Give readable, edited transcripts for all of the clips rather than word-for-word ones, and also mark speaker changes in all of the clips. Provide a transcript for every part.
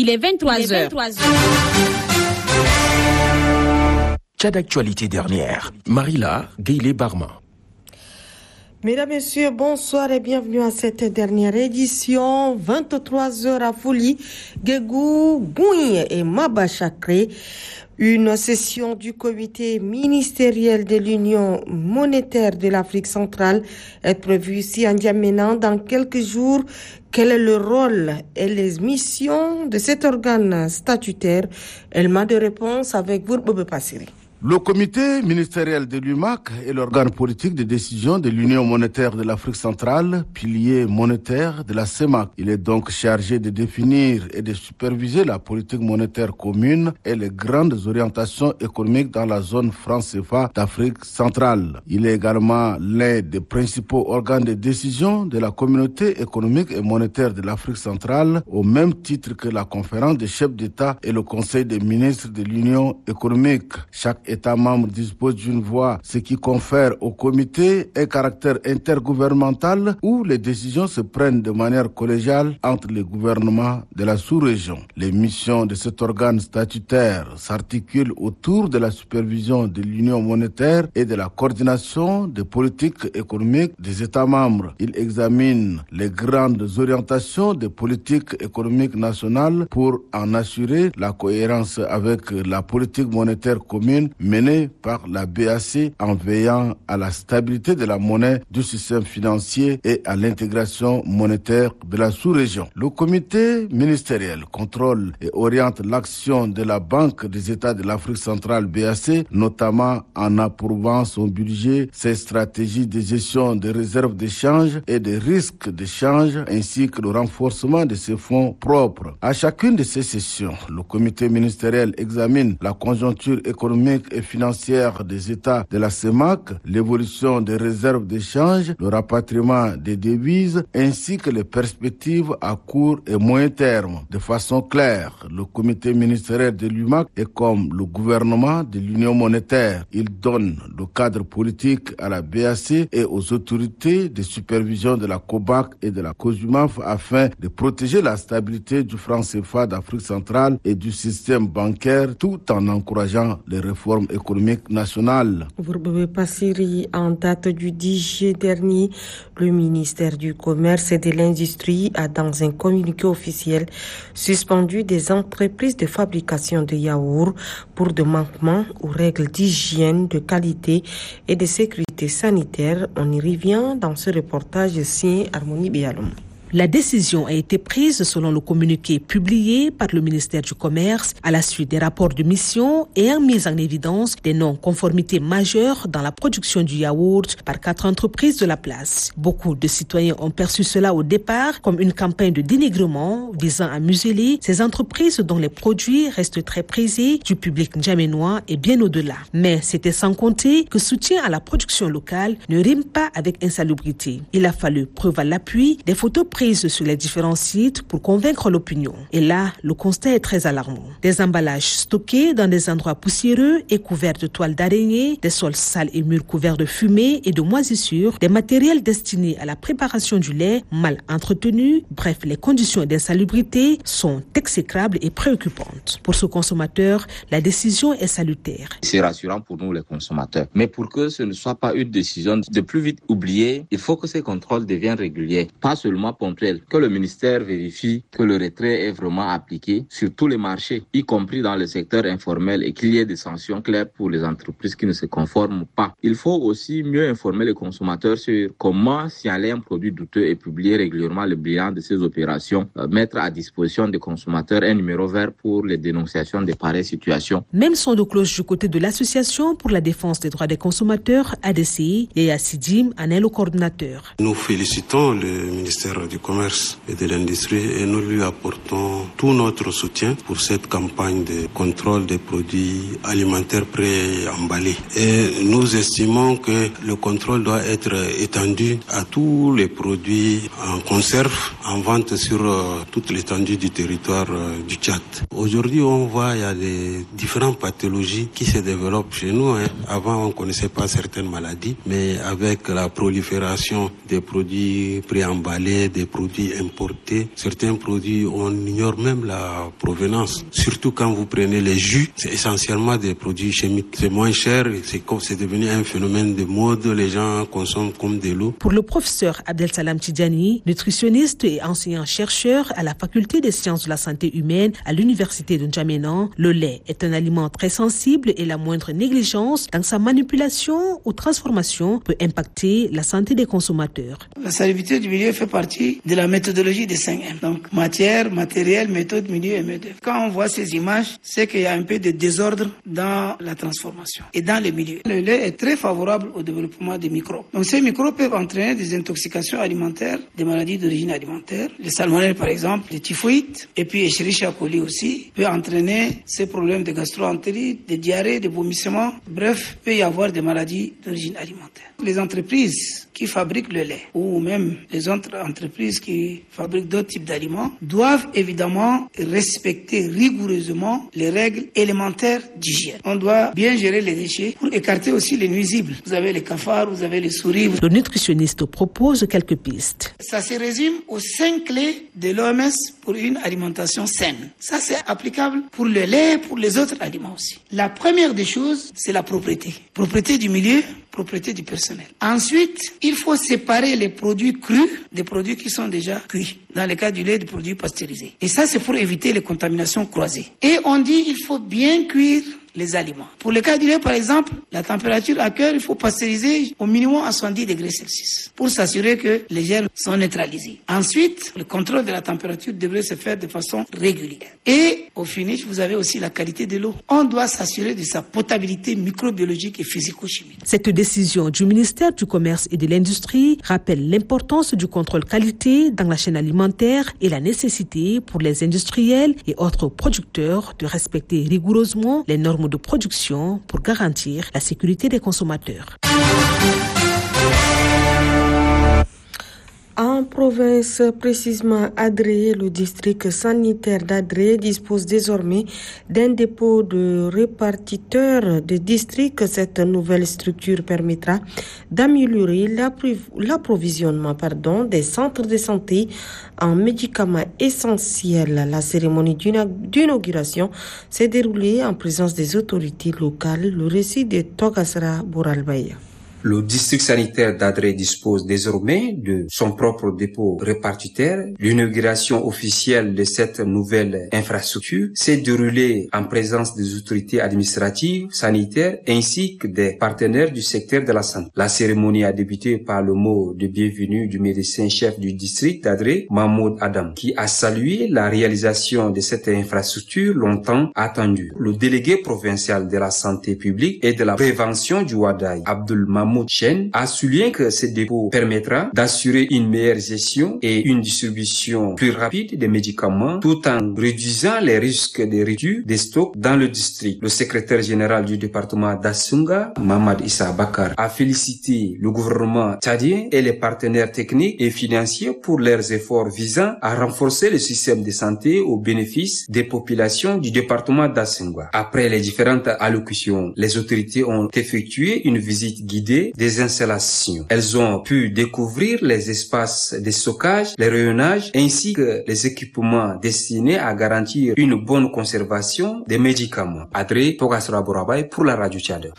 Speaker 1: Il est 23h.
Speaker 2: Tchad Actualité dernière. Marila Gueilé-Barma.
Speaker 3: Mesdames, Messieurs, bonsoir et bienvenue à cette dernière édition. 23h à Fouli, Guégou, Gouin et Mabachakre. Une session du comité ministériel de l'Union monétaire de l'Afrique centrale est prévue ici à N'Djamena dans quelques jours. Quel est le rôle et les missions de cet organe statutaire? Élément de réponse avec vous, Bobe Passiri.
Speaker 4: Le comité ministériel de l'UMAC est l'organe politique de décision de l'Union monétaire de l'Afrique centrale, pilier monétaire de la CEMAC. Il est donc chargé de définir et de superviser la politique monétaire commune et les grandes orientations économiques dans la zone franc CFA d'Afrique centrale. Il est également l'un des principaux organes de décision de la communauté économique et monétaire de l'Afrique centrale, au même titre que la conférence des chefs d'État et le conseil des ministres de l'Union économique. Chaque État membre dispose d'une voix, ce qui confère au comité un caractère intergouvernemental où les décisions se prennent de manière collégiale entre les gouvernements de la sous-région. Les missions de cet organe statutaire s'articulent autour de la supervision de l'Union monétaire et de la coordination des politiques économiques des États membres. Il examine les grandes orientations des politiques économiques nationales pour en assurer la cohérence avec la politique monétaire commune menée par la BAC en veillant à la stabilité de la monnaie, du système financier et à l'intégration monétaire de la sous-région. Le comité ministériel contrôle et oriente l'action de la Banque des États de l'Afrique centrale BAC, notamment en approuvant son budget, ses stratégies de gestion des réserves d'échange et des risques d'échange, ainsi que le renforcement de ses fonds propres. À chacune de ces sessions, le comité ministériel examine la conjoncture économique et financière des États de la CEMAC, l'évolution des réserves d'échange, le rapatriement des devises, ainsi que les perspectives à court et moyen terme. De façon claire, le comité ministériel de l'UMAC est comme le gouvernement de l'Union monétaire. Il donne le cadre politique à la BAC et aux autorités de supervision de la COBAC et de la COSUMAF afin de protéger la stabilité du franc CFA d'Afrique centrale et du système bancaire tout en encourageant les réformes économiques nationales.
Speaker 3: Bourboube Passiri, en date du 10 juillet dernier, le ministère du Commerce et de l'Industrie a, dans un communiqué officiel, suspendu des entreprises de fabrication de yaourts pour de manquements aux règles d'hygiène, de qualité et de sécurité sanitaire. On y revient dans ce reportage signé Harmonie Bialoum.
Speaker 5: La décision a été prise selon le communiqué publié par le ministère du Commerce à la suite des rapports de mission ayant mis en évidence des non-conformités majeures dans la production du yaourt par 4 entreprises de la place. Beaucoup de citoyens ont perçu cela au départ comme une campagne de dénigrement visant à museler ces entreprises dont les produits restent très prisés du public n'djaménois et bien au-delà. Mais c'était sans compter que soutien à la production locale ne rime pas avec insalubrité. Il a fallu preuve à l'appui des photos prises sur les différents sites pour convaincre l'opinion. Et là, le constat est très alarmant. Des emballages stockés dans des endroits poussiéreux et couverts de toiles d'araignée, des sols sales et murs couverts de fumée et de moisissures, des matériels destinés à la préparation du lait mal entretenus. Bref, les conditions d'insalubrité sont exécrables et préoccupantes. Pour ce consommateur, la décision est salutaire.
Speaker 6: C'est rassurant pour nous les consommateurs. Mais pour que ce ne soit pas une décision de plus vite oubliée, il faut que ces contrôles deviennent réguliers, pas seulement ponctuels. Que le ministère vérifie que le retrait est vraiment appliqué sur tous les marchés, y compris dans le secteur informel, et qu'il y ait des sanctions claires pour les entreprises qui ne se conforment pas. Il faut aussi mieux informer les consommateurs sur comment signaler un produit douteux et publier régulièrement le bilan de ces opérations, mettre à disposition des consommateurs un numéro vert pour les dénonciations de pareilles situations.
Speaker 5: Même son de cloche du côté de l'Association pour la défense des droits des consommateurs, ADCI, et Sidim en est le coordinateur.
Speaker 7: Nous félicitons le ministère du Commerce et de l'Industrie et nous lui apportons tout notre soutien pour cette campagne de contrôle des produits alimentaires pré-emballés. Et nous estimons que le contrôle doit être étendu à tous les produits en conserve, en vente sur toute l'étendue du territoire du Tchad. Aujourd'hui, on voit il y a des différentes pathologies qui se développent chez nous. Avant, on ne connaissait pas certaines maladies, mais avec la prolifération des produits pré-emballés, des produits importés. Certains produits, on ignore même la provenance. Surtout quand vous prenez les jus, c'est essentiellement des produits chimiques. C'est moins cher, c'est devenu un phénomène de mode. Les gens consomment comme de l'eau.
Speaker 5: Pour le professeur Abdel Salam Tidjani, nutritionniste et enseignant-chercheur à la faculté des sciences de la santé humaine à l'université de N'Djamena, le lait est un aliment très sensible et la moindre négligence dans sa manipulation ou transformation peut impacter la santé des consommateurs.
Speaker 1: La salubrité du milieu fait partie de la méthodologie des 5M. Donc matière, matériel, méthode, milieu et méthode. Quand on voit ces images, c'est qu'il y a un peu de désordre dans la transformation et dans les milieux. Le lait est très favorable au développement des microbes. Donc ces microbes peuvent entraîner des intoxications alimentaires, des maladies d'origine alimentaire, les salmonelles par exemple, les typhoïdes, et puis Escherichia coli aussi peut entraîner ces problèmes de gastro-entérite, de diarrhée, de vomissements. Bref, il peut y avoir des maladies d'origine alimentaire. Les entreprises qui fabriquent le lait ou même les autres entreprises qui fabriquent d'autres types d'aliments doivent évidemment respecter rigoureusement les règles élémentaires d'hygiène. On doit bien gérer les déchets pour écarter aussi les nuisibles. Vous avez les cafards, vous avez les souris.
Speaker 5: Le nutritionniste propose quelques pistes.
Speaker 1: Ça se résume aux 5 clés de l'OMS pour une alimentation saine. Ça, c'est applicable pour le lait, pour les autres aliments aussi. La première des choses, c'est la propreté. Propreté du milieu, propreté du personnel. Ensuite, il faut séparer les produits crus des produits qui sont déjà cuits. Dans le cas du lait, des produits pasteurisés. Et ça, c'est pour éviter les contaminations croisées. Et on dit qu'il faut bien cuire les aliments. Pour le cas du lait, par exemple, la température à cœur, il faut pasteuriser au minimum à 70 degrés Celsius pour s'assurer que les germes sont neutralisés. Ensuite, le contrôle de la température devrait se faire de façon régulière. Et au finish, vous avez aussi la qualité de l'eau. On doit s'assurer de sa potabilité microbiologique et physico-chimique.
Speaker 5: Cette décision du ministère du Commerce et de l'Industrie rappelle l'importance du contrôle qualité dans la chaîne alimentaire et la nécessité pour les industriels et autres producteurs de respecter rigoureusement les normes de production pour garantir la sécurité des consommateurs.
Speaker 3: En province, précisément Adré, le district sanitaire d'Adré dispose désormais d'un dépôt de répartiteur de district. Cette nouvelle structure permettra d'améliorer l'approvisionnement des centres de santé en médicaments essentiels. La cérémonie d'inauguration s'est déroulée en présence des autorités locales. Le récit de Togasra Bouralbaïa.
Speaker 8: Le district sanitaire d'Adré dispose désormais de son propre dépôt répartiteur. L'inauguration officielle de cette nouvelle infrastructure s'est déroulée en présence des autorités administratives, sanitaires ainsi que des partenaires du secteur de la santé. La cérémonie a débuté par le mot de bienvenue du médecin-chef du district d'Adré, Mahmoud Adam, qui a salué la réalisation de cette infrastructure longtemps attendue. Le délégué provincial de la santé publique et de la prévention du Wadaï, Abdul Mahmoud Chen, a souligné que ce dépôt permettra d'assurer une meilleure gestion et une distribution plus rapide des médicaments tout en réduisant les risques de rupture des stocks dans le district. Le secrétaire général du département d'Assunga, Mamad Issa Bakar, a félicité le gouvernement tchadien et les partenaires techniques et financiers pour leurs efforts visant à renforcer le système de santé au bénéfice des populations du département d'Assunga. Après les différentes allocutions, les autorités ont effectué une visite guidée des installations. Elles ont pu découvrir les espaces de stockage, les rayonnages ainsi que les équipements destinés à garantir une bonne conservation des médicaments. Adré Togasra Bourabay pour la radio Tchad.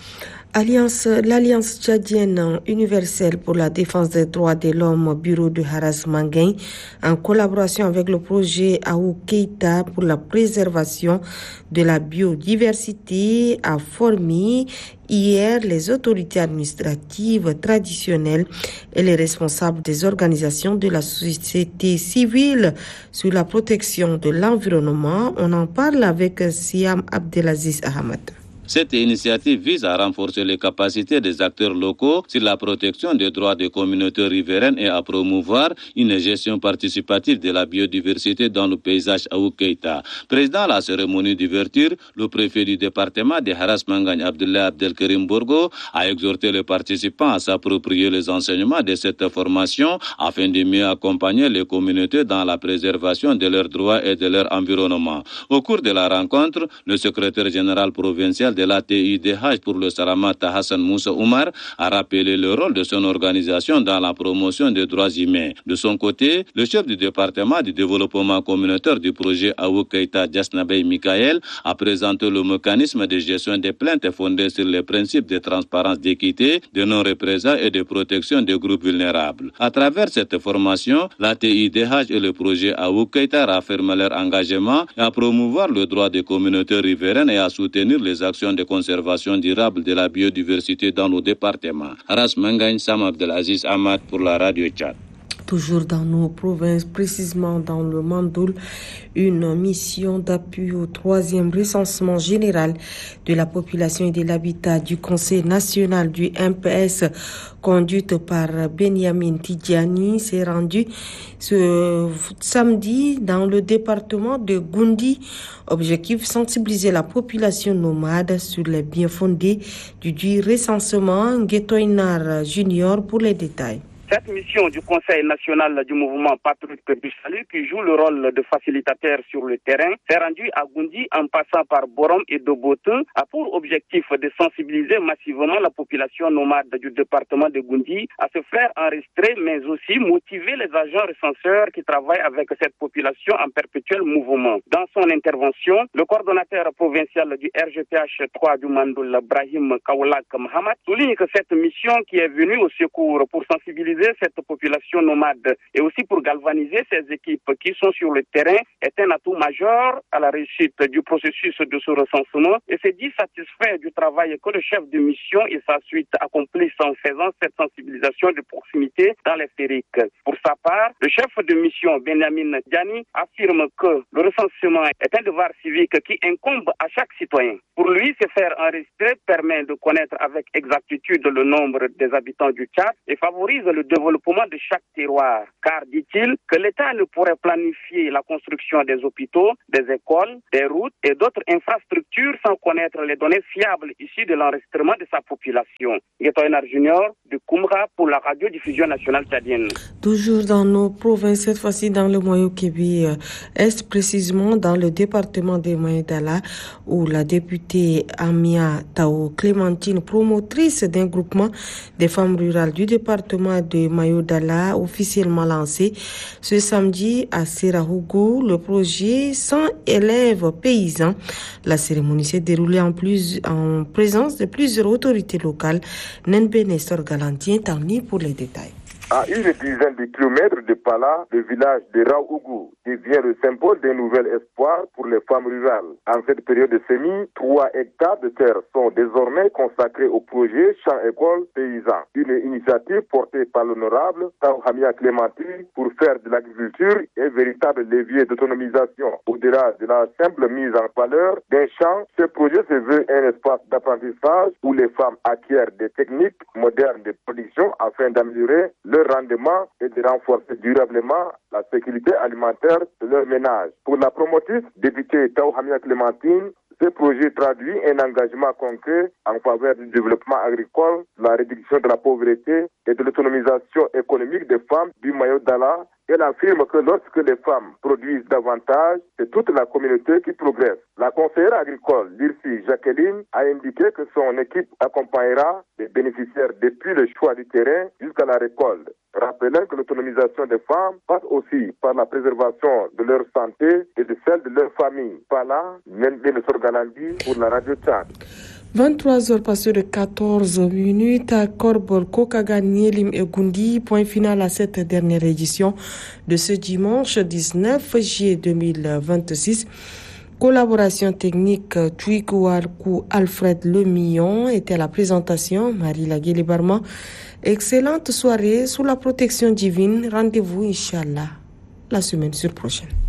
Speaker 3: L'Alliance tchadienne universelle pour la défense des droits de l'homme, bureau de Haras Manguin, en collaboration avec le projet Ahou Keita pour la préservation de la biodiversité, a formé hier les autorités administratives traditionnelles et les responsables des organisations de la société civile sur la protection de l'environnement. On en parle avec Siam Abdelaziz Ahmad.
Speaker 9: Cette initiative vise à renforcer les capacités des acteurs locaux sur la protection des droits des communautés riveraines et à promouvoir une gestion participative de la biodiversité dans le paysage Ahou Keita. Président de la cérémonie d'ouverture, le préfet du département de Haras Mangagne, Abdullah Abdelkarim Bourgo, a exhorté les participants à s'approprier les enseignements de cette formation afin de mieux accompagner les communautés dans la préservation de leurs droits et de leur environnement. Au cours de la rencontre, le secrétaire général provincial général de l'ATIDH pour le Salamat Hassan Moussa Oumar a rappelé le rôle de son organisation dans la promotion des droits humains. De son côté, le chef du département du développement communautaire du projet Awu Keita Jasnabey Mikael a présenté le mécanisme de gestion des plaintes fondé sur les principes de transparence, d'équité, de non-représailles et de protection des groupes vulnérables. À travers cette formation, l'ATIDH et le projet Awu Keita affirment leur engagement à promouvoir le droit des communautés riveraines et à soutenir les actions de conservation durable de la biodiversité dans nos départements. Aras Mangagne, Sam Abdelaziz Ahmad pour la Radio Tchad.
Speaker 3: Toujours dans nos provinces, précisément dans le Mandoul, une mission d'appui au 3e recensement général de la population et de l'habitat du Conseil national du MPS, conduite par Benyamin Tidjani, s'est rendue ce samedi dans le département de Goundi. Objectif, sensibiliser la population nomade sur les biens fondés du recensement. Guetoinar Junior pour les détails.
Speaker 10: Cette mission du Conseil national du mouvement Patriote du Salut, qui joue le rôle de facilitateur sur le terrain, s'est rendue à Goundi en passant par Borom et Dobote, a pour objectif de sensibiliser massivement la population nomade du département de Goundi à se faire enregistrer, mais aussi motiver les agents recenseurs qui travaillent avec cette population en perpétuel mouvement. Dans son intervention, le coordonnateur provincial du RGPH 3 du Mandoul, Brahim Kaoulak Mohamed, souligne que cette mission qui est venue au secours pour sensibiliser cette population nomade et aussi pour galvaniser ces équipes qui sont sur le terrain est un atout majeur à la réussite du processus de ce recensement et s'est dit satisfait du travail que le chef de mission et sa suite accomplissent en faisant cette sensibilisation de proximité dans les fériques. Pour sa part, le chef de mission Benyamin Diani affirme que le recensement est un devoir civique qui incombe à chaque citoyen. Pour lui, se faire enregistrer permet de connaître avec exactitude le nombre des habitants du Tchad et favorise le développement de chaque terroir. Car, dit-il, que l'État ne pourrait planifier la construction des hôpitaux, des écoles, des routes et d'autres infrastructures sans connaître les données fiables issues de l'enregistrement de sa population. Guetoinar Junior de Koumra pour la radiodiffusion nationale tchadienne.
Speaker 3: Toujours dans nos provinces, cette fois-ci dans le Moyo-Kébi Est, précisément dans le département de Maïdala, où la députée Amia Tao Clémentine, promotrice d'un groupement des femmes rurales du département de Mayo-Dala, officiellement lancé ce samedi à Serahougou, le projet 100 élèves paysans. La cérémonie s'est déroulée en présence de plusieurs autorités locales. Nenbe Nestor Galantien, Tarni pour les détails.
Speaker 11: À une dizaine de kilomètres de Pala, le village de Raougou devient le symbole d'un nouvel espoir pour les femmes rurales. En cette période de semis, 3 hectares de terre sont désormais consacrés au projet Champ-École Paysan, une initiative portée par l'honorable Taouhamia Clémentine pour faire de l'agriculture un véritable levier d'autonomisation. Au-delà de la simple mise en valeur d'un champ, ce projet se veut un espace d'apprentissage où les femmes acquièrent des techniques modernes de production afin d'améliorer leur rendement et de renforcer durablement la sécurité alimentaire de leur ménage. Pour la promotrice députée Taouhamia Clémentine, ce projet traduit un engagement concret en faveur du développement agricole, de la réduction de la pauvreté et de l'autonomisation économique des femmes du Mayo-Dala. Elle affirme que lorsque les femmes produisent davantage, c'est toute la communauté qui progresse. La conseillère agricole Lirsi Jacqueline a indiqué que son équipe accompagnera les bénéficiaires depuis le choix du terrain jusqu'à la récolte. Rappelant que l'autonomisation des femmes passe aussi par la préservation de leur santé et de celle de leur famille. Par là, Nenbe Sorgalandi pour la Radio Tchad.
Speaker 3: 23h passées de 14 minutes à Korbol, Kokaga, Nielim et Goundi. Point final à cette dernière édition de ce dimanche 19 juillet 2026. Collaboration technique Tuikouarkou Alfred Lemillon était à la présentation. Marie Laguele Barma. Excellente soirée sous la protection divine. Rendez-vous, Inch'Allah, la semaine prochaine.